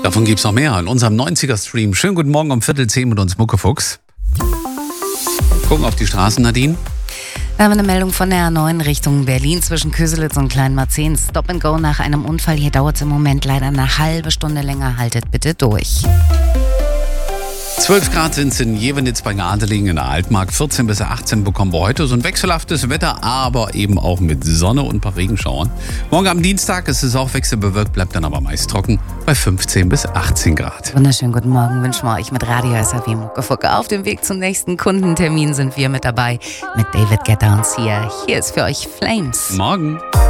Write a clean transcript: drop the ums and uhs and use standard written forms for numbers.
Davon gibt's noch mehr in unserem 90er-Stream. Schönen guten Morgen um 9:45 mit uns Muckefuchs. Gucken auf die Straßen, Nadine. Wir haben eine Meldung von der A9 Richtung Berlin zwischen Köselitz und Kleinmarzahn. Stop and go nach einem Unfall. Hier dauert es im Moment leider eine halbe Stunde länger. Haltet bitte durch. 12 Grad sind es in Jevenitz bei Gardelegen in der Altmark. 14 bis 18 bekommen wir heute. So ein wechselhaftes Wetter, aber eben auch mit Sonne und ein paar Regenschauern. Morgen am Dienstag ist es auch wechselbewölkt, bleibt dann aber meist trocken bei 15 bis 18 Grad. Wunderschönen guten Morgen wünschen wir euch mit Radio SRW Muckefucke. Auf dem Weg zum nächsten Kundentermin sind wir mit dabei mit David Guetta und Sia. Hier ist für euch Flames. Morgen.